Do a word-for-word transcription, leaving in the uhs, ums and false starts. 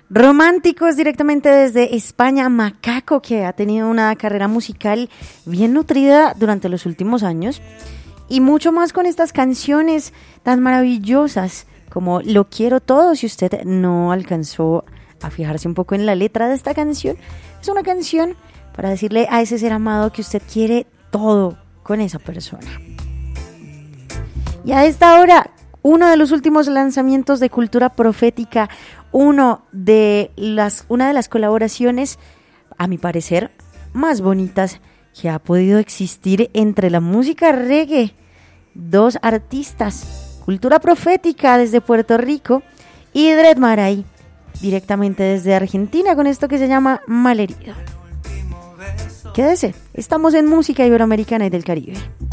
Románticos directamente desde España, Macaco, que ha tenido una carrera musical bien nutrida durante los últimos años, y mucho más con estas canciones tan maravillosas como Lo quiero todo. Si usted no alcanzó a fijarse un poco en la letra de esta canción, es una canción para decirle a ese ser amado que usted quiere todo con esa persona. Y a esta hora, uno de los últimos lanzamientos de Cultura Profética, uno de las, una de las colaboraciones, a mi parecer, más bonitas que ha podido existir entre la música reggae. Dos artistas, Cultura Profética desde Puerto Rico y Dred Maray, directamente desde Argentina, con esto que se llama Malherido. Quédese, estamos en Música Iberoamericana y del Caribe.